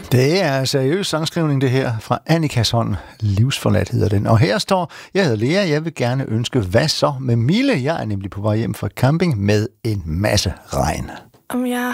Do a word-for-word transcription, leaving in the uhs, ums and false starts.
Det er seriøs sangskrivning, det her, fra Annikas hånd. Livsforladt hedder den. Og her står, jeg hedder Lea, jeg vil gerne ønske, hvad så med Mille? Jeg er nemlig på vej hjem fra camping med en masse regn. Om jeg